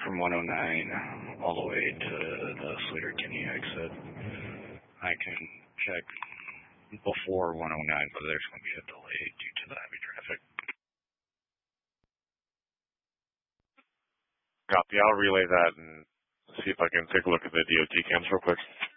from 109 all the way to the Slater-Kinney exit. I can check before 109 whether there's going to be a delay due to the heavy traffic. Copy. I'll relay that and see if I can take a look at the DOT cams real quick.